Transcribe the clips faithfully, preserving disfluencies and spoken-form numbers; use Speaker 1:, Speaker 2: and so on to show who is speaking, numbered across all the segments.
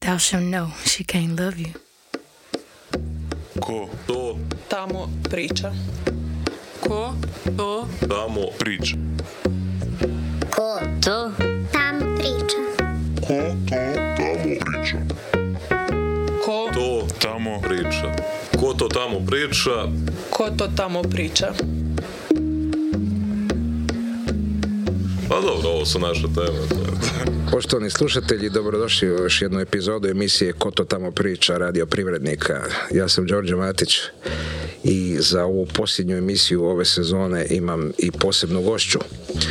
Speaker 1: thou shalt know she can't love you.
Speaker 2: Ko to
Speaker 3: tamo priča?
Speaker 4: Ko to
Speaker 2: tamo priča?
Speaker 5: Ko to tamo priča?
Speaker 2: Ko to tamo priča?
Speaker 3: Ko
Speaker 2: To tamo priča. Ko to tamo priča?
Speaker 3: Ko to tamo priča?
Speaker 2: Pa dobro, ovo su naše teme.
Speaker 6: Poštovani slušatelji, dobrodošli u još jednu epizodu emisije Ko to tamo priča, Radio Privrednika. Ja sam Đorđe Matić i za ovu posljednju emisiju ove sezone imam i posebnu gošću.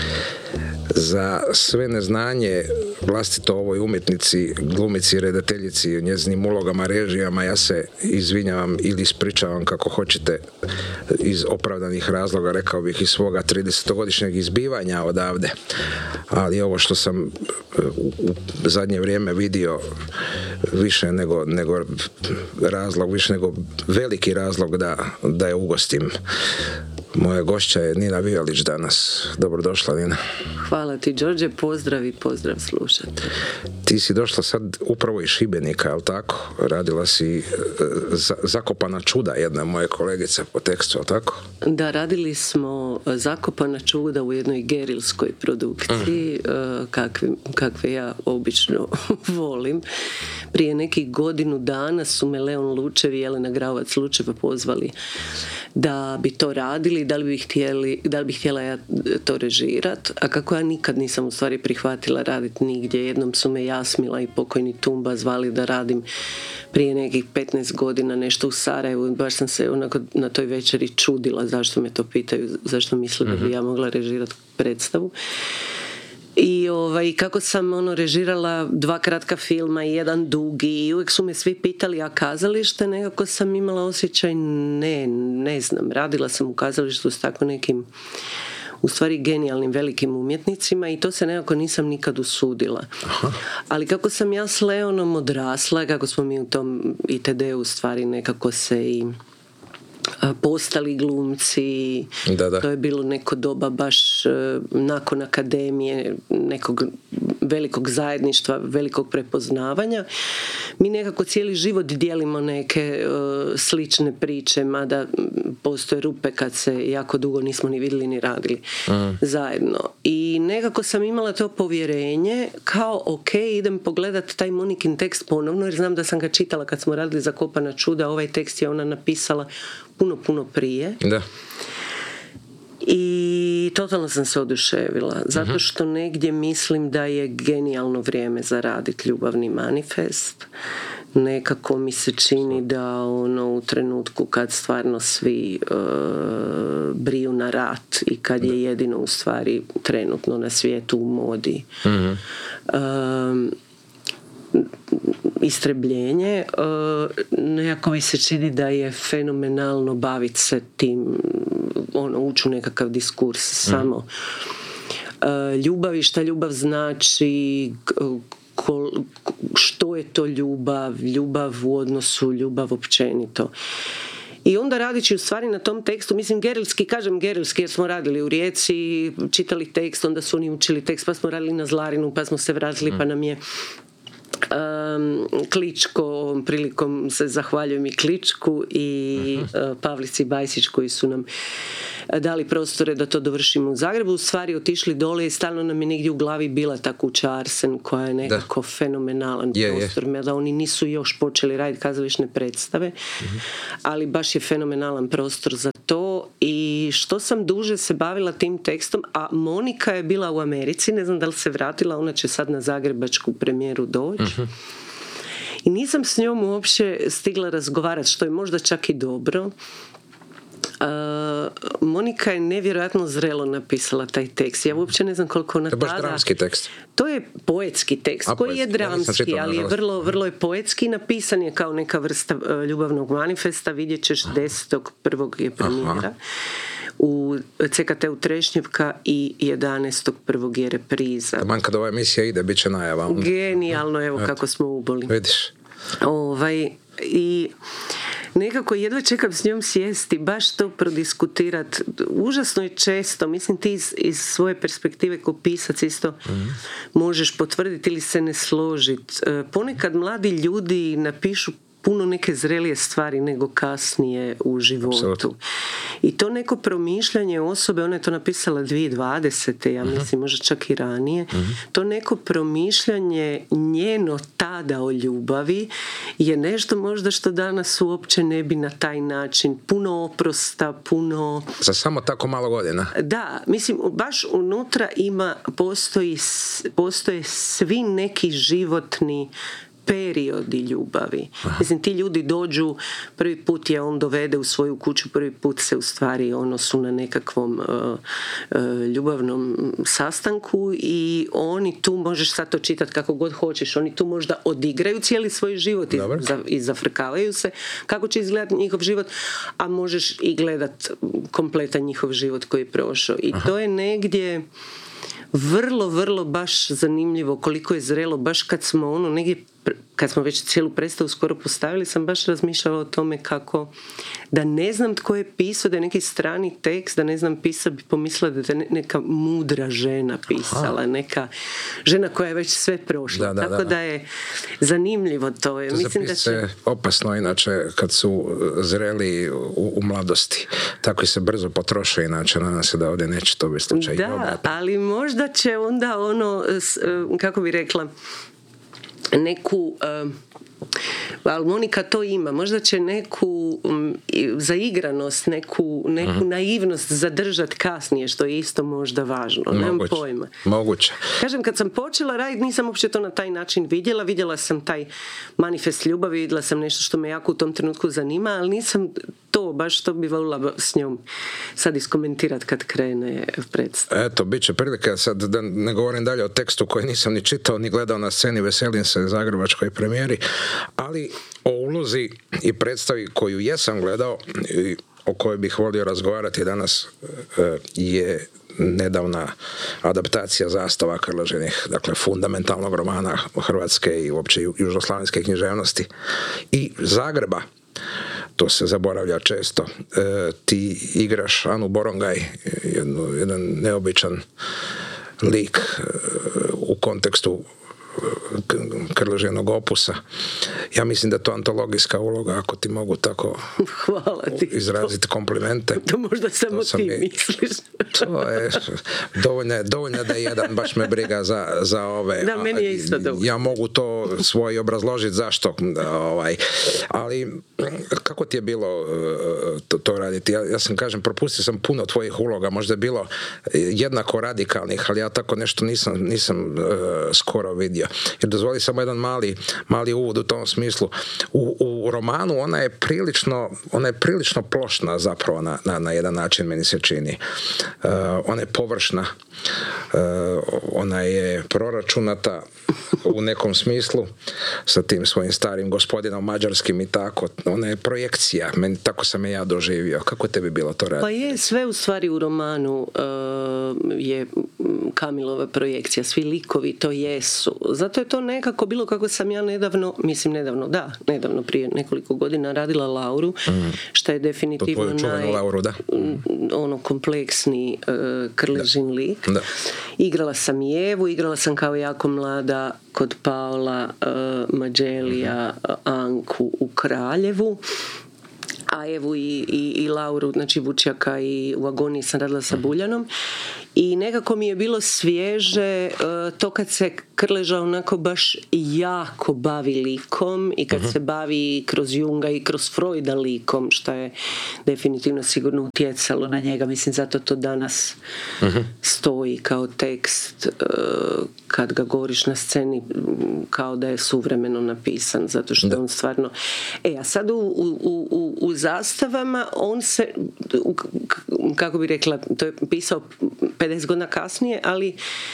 Speaker 6: Za sve neznanje vlastito ovoj umjetnici, glumici, redateljici i njezinim ulogama, režijama, ja se izvinjavam ili ispričavam kako hoćete iz opravdanih razloga, rekao bih iz svoga tridesetogodišnjeg izbivanja odavde. Ali ovo što sam u zadnje vrijeme vidio više nego, nego razlog, više nego veliki razlog da, da je ugostim. Moja gošća je Nina Vijalić danas. Dobrodošla, Nina.
Speaker 4: Hvala ti, Đorđe, pozdrav i pozdrav slušate.
Speaker 6: Ti si došla sad upravo iz Šibenika, jel tako? Radila si za, Zakopana čuda, jedna moje kolegice po tekstu, jel tako?
Speaker 4: Da, radili smo Zakopana čuda u jednoj gerilskoj produkciji, mm. kakve, kakve ja obično volim. Prije nekih godinu dana su me Leon Lučev i Jelena Grauvac Lučeva pozvali da bi to radili, da li bi htjeli, da li bi htjela ja to režirat, a kako ja nikad nisam u stvari prihvatila raditi nigdje. Jednom su me Jasmila i pokojni Tumba zvali da radim prije nekih petnaest godina nešto u Sarajevu. Baš sam se onako na toj večeri čudila zašto me to pitaju, zašto misle da bi ja mogla režirati predstavu. I ovaj, kako sam ono režirala dva kratka filma i jedan dugi i uvijek su me svi pitali, a kazalište, nekako sam imala osjećaj, ne, ne znam, radila sam u kazalištu s tako nekim u stvari genijalnim velikim umjetnicima i to se nekako nisam nikad usudila. Aha. Ali kako sam ja s Leonom odrasla, kako smo mi u tom I T D u stvari nekako se i postali glumci,
Speaker 6: da, da.
Speaker 4: To je bilo neko doba baš nakon akademije, nekog velikog zajedništva, velikog prepoznavanja. Mi nekako cijeli život dijelimo neke uh, slične priče, mada postoje rupe kad se jako dugo nismo ni vidjeli ni radili mm. zajedno. I nekako sam imala to povjerenje kao ok, idem pogledat taj Monikin tekst ponovno, jer znam da sam ga čitala kad smo radili Zakopana čuda. Ovaj tekst je ona napisala puno, puno prije.
Speaker 6: Da.
Speaker 4: I totalno sam se oduševila, zato što negdje mislim da je genijalno vrijeme za raditi ljubavni manifest. Nekako mi se čini da ono u trenutku kad stvarno svi uh, briju na rat i kad je jedino u stvari trenutno na svijetu u modi mm-hmm. um, istrebljenje, uh, nekako mi se čini da je fenomenalno baviti se tim, ono, ući u nekakav diskurs samo uh, ljubavi, šta ljubav znači, ko, što je to ljubav, ljubav u odnosu, ljubav općenito. I onda radići u stvari na tom tekstu, mislim gerilski, kažem gerilski jer smo radili u Rijeci, čitali tekst, onda su oni učili tekst, pa smo radili na Zlarinu, pa smo se vratili, pa nam je Um, Kličko, ovom prilikom se zahvaljujem i Kličku i uh-huh. uh, Pavlici Bajsić koji su nam dali prostore da to dovršimo u Zagrebu. U stvari otišli dole i stalno nam je negdje u glavi bila ta kuća Arsen koja je nekako da. fenomenalan je, prostor, je. da oni nisu još počeli raditi kazališne predstave, uh-huh. ali baš je fenomenalan prostor za to. I što sam duže se bavila tim tekstom, a Monika je bila u Americi, ne znam da li se vratila, ona će sad na zagrebačku premijeru doći. Uh-huh. I nisam s njom uopće stigla razgovarati, što je možda čak i dobro. Uh, Monika je nevjerojatno zrelo napisala taj tekst. Ja uopće ne znam koliko ona tada...
Speaker 6: To je baš dramski tekst.
Speaker 4: To je poetski tekst,
Speaker 6: A,
Speaker 4: koji
Speaker 6: poetski.
Speaker 4: je dramski, ja ali je vrlo, vrlo je poetski. Napisan je kao neka vrsta uh, ljubavnog manifesta. Vidjet ćeš desetog prvog je premijera. Aha. U C K T-u Trešnjevka i jedanaestog prvog je repriza.
Speaker 6: Taman kad ova emisija ide, bit će najava.
Speaker 4: Genijalno, evo kako smo uboli.
Speaker 6: Vidiš.
Speaker 4: Ovaj, i nekako jedva čekam s njom sjesti, baš to prodiskutirati. Užasno je često, mislim ti iz, iz svoje perspektive kao pisac isto mm-hmm. možeš potvrditi ili se ne složiti. Ponekad mladi ljudi napišu puno neke zrelije stvari nego kasnije u životu. Absolutno. I to neko promišljanje osobe, ona je to napisala dvije tisuće dvadesete ja mislim, uh-huh. možda čak i ranije, uh-huh. to neko promišljanje njeno tada o ljubavi je nešto možda što danas uopće ne bi na taj način, puno oprosta, puno...
Speaker 6: Za samo tako malo godina.
Speaker 4: Da, mislim, baš unutra ima, postoji, postoje svi neki životni periodi ljubavi. Aha. Mislim, ti ljudi dođu, prvi put je on dovede u svoju kuću, prvi put se u stvari ono su na nekakvom uh, uh, ljubavnom sastanku i oni tu, možeš sad to čitati kako god hoćeš, oni tu možda odigraju cijeli svoj život i, za, i zafrkavaju se kako će izgledati njihov život, a možeš i gledat kompletan njihov život koji je prošao. I Aha. to je negdje vrlo, vrlo baš zanimljivo koliko je zrelo, baš kad smo ono negdje, kad smo već cijelu predstavu skoro postavili, sam baš razmišljala o tome kako da ne znam tko je pisao, da je neki strani tekst, da ne znam pisao, bi pomislila da je neka mudra žena pisala, Aha. neka žena koja je već sve prošla. Da, da, Tako da. da je zanimljivo to. Je.
Speaker 6: To
Speaker 4: Mislim da će...
Speaker 6: opasno inače kad su zreli u, u mladosti. Tako i se brzo potroše inače, nadam se da ovdje neće to biti slučaj.
Speaker 4: Da, obratno. Ali možda će onda ono, kako bi rekla, neku uh, ali Monika to ima, možda će neku um, zaigranost, neku, neku uh-huh. naivnost zadržati kasnije, što je isto možda važno, moguće, nemam pojma.
Speaker 6: Moguće.
Speaker 4: Kažem, kad sam počela raditi, nisam uopće to na taj način vidjela, vidjela sam taj manifest ljubavi, vidjela sam nešto što me jako u tom trenutku zanima, ali nisam to, baš to bi volila s njom sad iskomentirati kad krene predstav.
Speaker 6: Eto, bit će prilika, sad da ne govorim dalje o tekstu koji nisam ni čitao, ni gledao na sceni, veselim se zagrebačkoj premijeri, ali o ulozi i predstavi koju jesam gledao i o kojoj bih volio razgovarati danas je nedavna adaptacija Zastava Krležinih, dakle fundamentalnog romana Hrvatske i uopće južnoslavenske književnosti i Zagreba. To se zaboravlja često. E, ti igraš Anu Borongaj, jednu, jedan neobičan lik e, u kontekstu Krležinog opusa. Ja mislim da je to antologijska uloga, ako ti mogu tako
Speaker 4: Hvala ti.
Speaker 6: izraziti komplimente.
Speaker 4: To možda samo to ti je, misliš.
Speaker 6: To je dovoljno, dovoljno da je jedan, baš me briga za, za ove.
Speaker 4: Da, meni je isto dobro.
Speaker 6: Ja mogu to svoj obrazložiti zašto. Ovaj. Ali kako ti je bilo to, to raditi? Ja, ja sam kažem, propustio sam puno tvojih uloga, možda je bilo jednako radikalnih, ali ja tako nešto nisam, nisam uh, skoro vidio. Jer dozvoli samo jedan mali, mali uvod u tom smislu. U, u romanu ona je prilično, ona je prilično plošna zapravo na, na, na jedan način, meni se čini. Uh, ona je površna, uh, ona je proračunata u nekom smislu sa tim svojim starim gospodinom mađarskim i tako. Ona je projekcija. Meni, tako sam je ja doživio. Kako tebi bilo to raditi?
Speaker 4: Pa je, sve u stvari u romanu uh, je Kamilova projekcija. Svi likovi to jesu. Zato je to nekako bilo kako sam ja nedavno, mislim nedavno, da, nedavno prije nekoliko godina radila Lauru, mm. što je definitivno
Speaker 6: to tvoju
Speaker 4: naj,
Speaker 6: Lauru, da.
Speaker 4: ono kompleksni uh, Krležin lik.
Speaker 6: Da.
Speaker 4: Igrala sam i Evu, igrala sam kao jako mlada kod Paola uh, Mađelija uh, Anku u Kraljevu, a Evu i, i, i Lauru, znači Vučjaka i u Agoniji sam radila sa Buljanom i nekako mi je bilo svježe uh, to kad se Krleža onako baš jako bavi likom i kad uh-huh. se bavi kroz Junga i kroz Freuda likom, što je definitivno sigurno utjecalo na njega, mislim zato to danas uh-huh. stoji kao tekst uh, kad ga govoriš na sceni kao da je suvremeno napisan, zato što da. on stvarno e, a sad u, u, u, u Zastavama on se, u, kako bi rekla, to je pisao pedeset godina kasnije, ali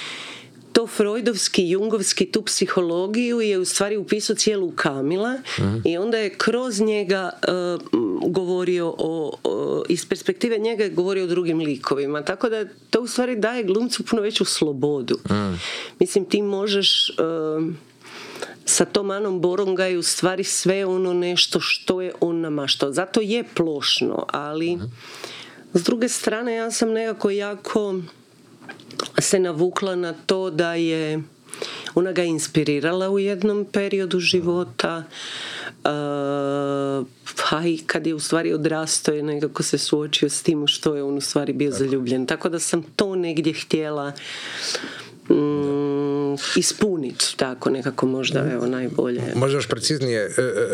Speaker 4: to freudovski, jungovski, tu psihologiju je u stvari upisao cijelu Kamila mm. i onda je kroz njega uh, govorio o, o, iz perspektive njega je govorio o drugim likovima, tako da to u stvari daje glumcu puno veću slobodu. Mm. Mislim, ti možeš uh, sa tom Anom Boronga je u stvari sve ono nešto što je on namaštao. Zato je plošno, ali s druge strane ja sam nekako jako se navukla na to da je ona ga inspirirala u jednom periodu života, uh, pa i kad je u stvari odrastao je nekako se suočio s tim u što je on u stvari bio zaljubljen. Tako da sam to negdje htjela mm, ispuniti, tako nekako možda evo najbolje.
Speaker 6: Možda još preciznije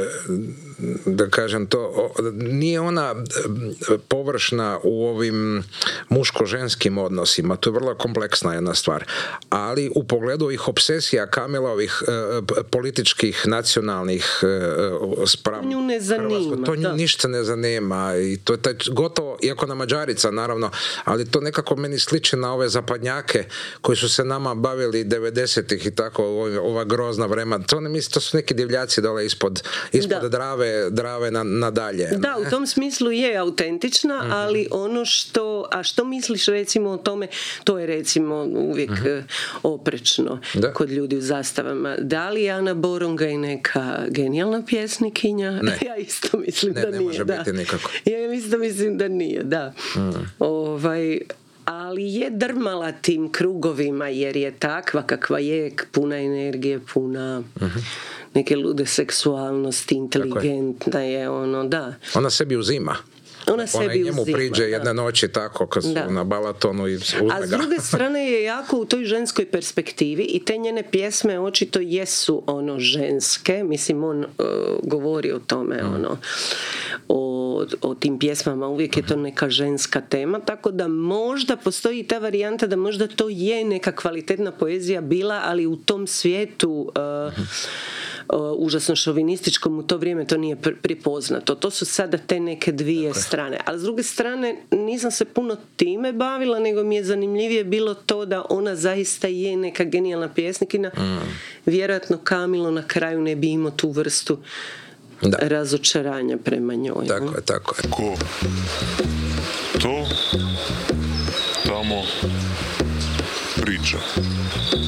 Speaker 6: da kažem to, nije ona površna u ovim muško-ženskim odnosima, to je vrlo kompleksna jedna stvar, ali u pogledu ovih obsesija Kamilovih političkih, nacionalnih spram
Speaker 4: nju ne zanima,
Speaker 6: to
Speaker 4: da.
Speaker 6: ništa ne zanima i to je taj, gotovo, iako na Mađarica naravno, ali to nekako meni sliči na ove zapadnjake koji su se nama bavili devedesetih i tako, ova grozna vremena, to ne mislim, to su neki divljaci dole ispod, ispod da. drave drave na, nadalje.
Speaker 4: Da, u tom smislu je autentična, mm-hmm. ali ono što, a što misliš recimo o tome, to je recimo uvijek mm-hmm. oprečno da. Kod ljudi u zastavama. Da li Ana Boronga je neka genijalna pjesnikinja?
Speaker 6: Ne.
Speaker 4: Ja isto mislim
Speaker 6: ne,
Speaker 4: da
Speaker 6: ne
Speaker 4: nije.
Speaker 6: Može
Speaker 4: da.
Speaker 6: biti nikako.
Speaker 4: Ja isto mislim da nije, da. Mm. Ovaj, ali je drmala tim krugovima jer je takva kakva je, puna energije, puna mm-hmm. neke lude seksualnosti, inteligentna je. je ono, da.
Speaker 6: Ona sebi uzima.
Speaker 4: Ona sebi
Speaker 6: Ona i njemu
Speaker 4: uzima,
Speaker 6: priđe
Speaker 4: da.
Speaker 6: jedne noći tako kad su da. Na Balatonu i uzme ga.
Speaker 4: A s druge strane je jako u toj ženskoj perspektivi i te njene pjesme očito jesu ono ženske, mislim on uh, govori o tome mm. ono o, o tim pjesmama, uvijek je to neka ženska tema, tako da možda postoji ta varijanta da možda to je neka kvalitetna poezija bila, ali u tom svijetu uh, mm. Uh, užasno šovinističkom u to vrijeme to nije pr- pripoznato. To su sada te neke dvije okay. strane. Ali s druge strane nisam se puno time bavila, nego mi je zanimljivije bilo to da ona zaista je neka genijalna pjesnikina. Mm. Vjerojatno Kamilo na kraju ne bi imao tu vrstu da. Razočaranja prema njoj.
Speaker 6: Tako je, tako je.
Speaker 2: Ko to tamo priča.